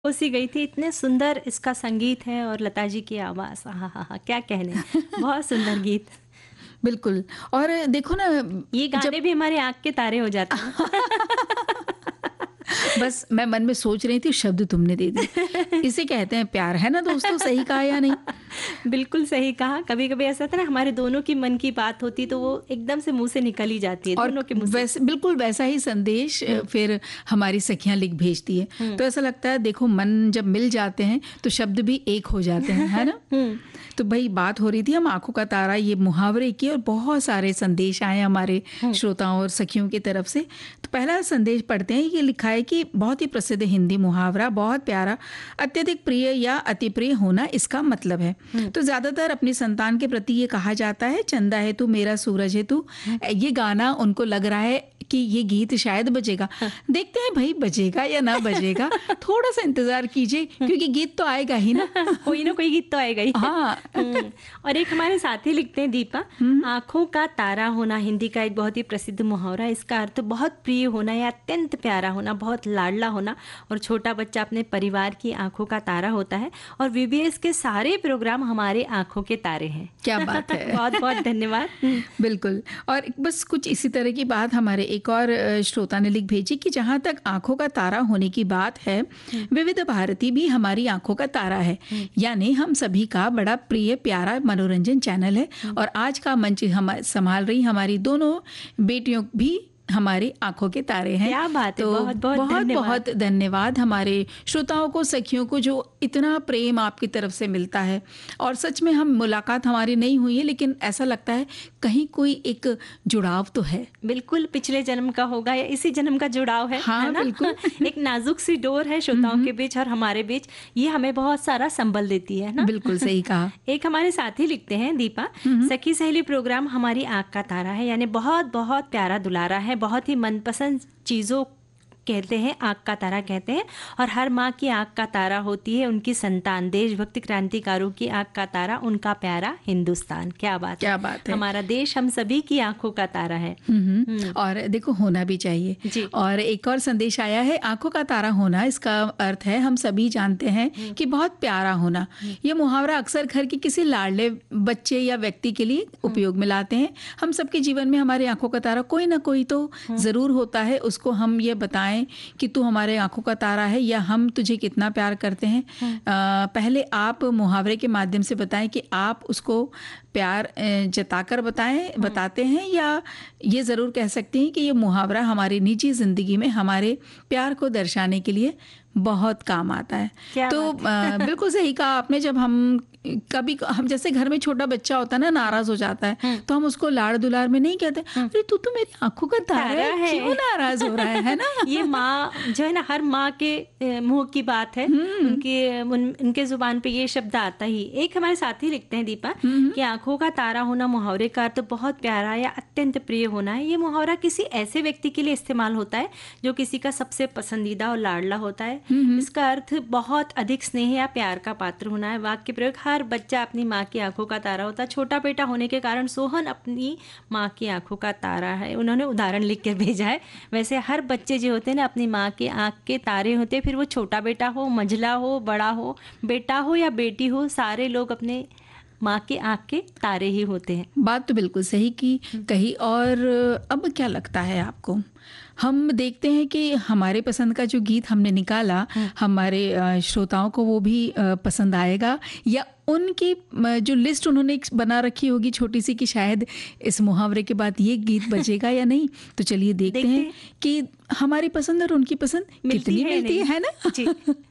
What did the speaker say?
सी गई थी। इतने सुंदर इसका संगीत है और लता जी की आवाज़, हाँ, हाँ, हाँ, क्या कहने। बहुत सुंदर गीत। बिल्कुल। और देखो ना, ये जब गाने भी हमारे आँख के तारे हो जाते हैं। बस मैं मन में सोच रही थी, शब्द तुमने दे दिए। इसे कहते हैं प्यार, है ना दोस्तों? सही कहा या नहीं? बिल्कुल सही कहा। कभी-कभी ऐसा होता है ना, हमारे दोनों की मन की बात होती तो वो एकदम से मुँह से निकल ही जाती है, और दोनों के मुँह से। वैसे बिल्कुल वैसा ही संदेश हुँ, फिर हमारी सखियाँ लिख भेजती है। हुँ। तो ऐसा लगता है, देखो मन जब मिल जाते हैं तो शब्द भी एक हो जाते हैं, है ना? हुँ, तो भई बात हो रही थी हम आँखों का तारा, ये मुहावरे की, और बहुत सारे संदेश आए हमारे हुँ। श्रोताओं और सखियों की तरफ से। तो पहला संदेश पढ़ते हैं। ये लिखा है कि बहुत ही प्रसिद्ध हिंदी मुहावरा, बहुत प्यारा, अत्यधिक प्रिय या अति प्रिय होना इसका मतलब है। हुँ। तो ज़्यादातर अपनी संतान के प्रति ये कहा जाता है, चंदा है तू मेरा सूरज है तू। ये गाना उनको लग रहा है कि ये गीत शायद बजेगा। देखते हैं भई बजेगा या ना बजेगा, थोड़ा-सा इंतज़ार कीजिए क्योंकि गीत तो आएगा ही ना। कोई ना कोई गीत तो आएगा ही। हाँ। हुँ, और एक हमारे साथी लिखते हैं, दीपा, आँखों का तारा होना हिंदी का एक बहुत ही प्रसिद्ध मुहावरा है। इसका अर्थ बहुत प्रिय होना या अत्यंत प्यारा होना, बहुत लाडला होना। और छोटा बच्चा अपने परिवार की आँखों का तारा होता है और वीबीएस के सारे प्रोग्राम हमारे आँखों के तारे हैं। क्या बात है। बहुत-बहुत धन्यवाद। हुँ, बिल्कुल। और बस कुछ इसी तरह की बात हमारे एक और श्रोता ने लिख भेजी कि जहाँ तक आँखों का तारा होने की बात है, विविध भारती भी हमारी आँखों का तारा है। यानी हम सभी का बड़ा प्रिय प्यारा मनोरंजन चैनल है। और आज का मंच हम संभाल रही हमारी दोनों बेटियों भी हमारी आँखों के तारे हैं। क्या बात है। तो बहुत-बहुत धन्यवाद। बहुत धन्यवाद हमारे श्रोताओं को, सखियों को, जो इतना प्रेम आपकी तरफ से मिलता है। और सच में हम मुलाकात हमारी नहीं हुई है, लेकिन ऐसा लगता है कहीं कोई एक जुड़ाव तो है। बिल्कुल पिछले जन्म का होगा या इसी जन्म का जुड़ाव है, हाँ, है ना? बिल्कुल। एक नाजुक सी डोर है श्रोताओं के बीच और हमारे बीच, ये हमें बहुत सारा संबल देती है ना? बिल्कुल सही कहा। एक हमारे साथी लिखते हैं, दीपा, सखी सहेली प्रोग्राम हमारी आँख का तारा है, यानी बहुत-बहुत प्यारा दुलारा है, बहुत ही मनपसंद चीज़ों कहते हैं, आँख का तारा कहते हैं। और हर माँ की आँख का तारा होती है उनकी संतान, देशभक्ति क्रांतिकारों की आँख का तारा उनका प्यारा हिंदुस्तान। क्या बात है। क्या बात है। हमारा देश हम सभी की आँखों का तारा है। और देखो होना भी चाहिए। जी। और एक और संदेश आया है, आंखों का तारा होना, इसका अर्थ है हम सभी जानते हैं कि बहुत प्यारा होना। ये मुहावरा अक्सर घर के किसी लाडले बच्चे या व्यक्ति के लिए उपयोग में लाते हैं। हम सबके जीवन में हमारे आंखों का तारा कोई ना कोई तो जरूर होता है। उसको हम ये बताएं कि तू हमारे आंखों का तारा है, या हम तुझे कितना प्यार करते हैं। पहले आप मुहावरे के माध्यम से बताएं कि आप उसको प्यार जताकर बताते हैं, या ये ज़रूर कह सकते हैं कि ये मुहावरा हमारी निजी ज़िंदगी में हमारे प्यार को दर्शाने के लिए बहुत काम आता है। क्या तो बिल्कुल सही कहा आपने। जब हम जैसे घर में छोटा बच्चा होता है ना, नाराज हो जाता है, तो हम उसको लाड़ दुलार में नहीं कहते अरे तू तो मेरी आंखों का तारा है, क्यों नाराज हो रहा है ना? ये माँ जो है ना, हर माँ के मुंह की बात है, उनके जुबान पे ये शब्द आता ही। एक हमारे साथी लिखते हैं, दीपा, कि आंखों का तारा होना मुहावरे का अर्थ बहुत प्यारा या अत्यंत प्रिय होना है। ये मुहावरा किसी ऐसे व्यक्ति के लिए इस्तेमाल होता है जो किसी का सबसे पसंदीदा और लाडला होता है। इसका अर्थ बहुत अधिक स्नेह या प्यार का पात्र होना है। वाक्य प्रयोग, हर बच्चा अपनी माँ की आंखों का तारा होता है। छोटा बेटा होने के कारण सोहन अपनी माँ की आंखों का तारा है। उन्होंने उदाहरण लिख के भेजा है। वैसे हर बच्चे जो होते हैं ना, अपनी माँ की आंख के तारे होते हैं। फिर वो छोटा बेटा हो, मंझला हो, बड़ा हो, बेटा हो या बेटी हो, सारे लोग अपने माँ के आंख के तारे ही होते हैं। बात तो बिल्कुल सही की कही। और अब क्या लगता है आपको, हम देखते हैं कि हमारे पसंद का जो गीत हमने निकाला, हमारे श्रोताओं को वो भी पसंद आएगा, या उनकी जो लिस्ट उन्होंने बना रखी होगी छोटी सी कि शायद इस मुहावरे के बाद ये गीत बजेगा या नहीं। तो चलिए देखते हैं कि हमारी पसंद और उनकी पसंद कितनी मिलती है ना? जी।